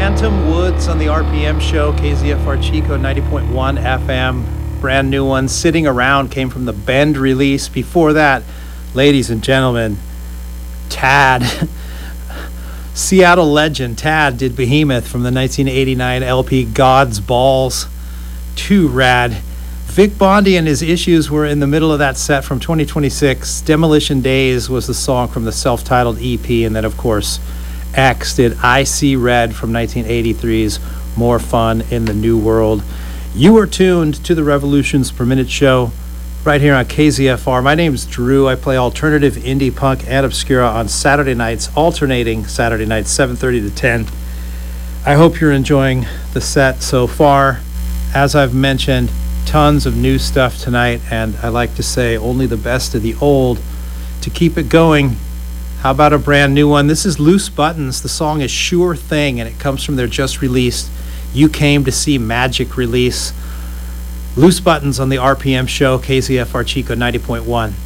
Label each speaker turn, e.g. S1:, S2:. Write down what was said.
S1: Phantom Woods on the RPM show, KZFR Chico 90.1 FM. Brand new one, Sitting Around, came from the Bend release. Before that, ladies and gentlemen, Tad. Seattle legend Tad did Behemoth from the 1989 LP God's Balls. Too rad. Vic Bondi and his Issues were in the middle of that set from 2026. Demolition Days was the song from the self-titled EP, and then, of course, X did I See Red from 1983's More Fun in the New World. You are tuned to the Revolutions Per Minute show right here on KZFR. My name's Drew. I play alternative, indie, punk, and obscura on Saturday nights, alternating Saturday nights, 7:30 to 10. I hope you're enjoying the set so far. As I've mentioned, tons of new stuff tonight, and I like to say only the best of the old to keep it going. How about a brand new one? This is Loose Buttons. The song is Sure Thing, and it comes from their just released You Came to See Magic release. Loose Buttons on the RPM show, KZFR Chico 90.1.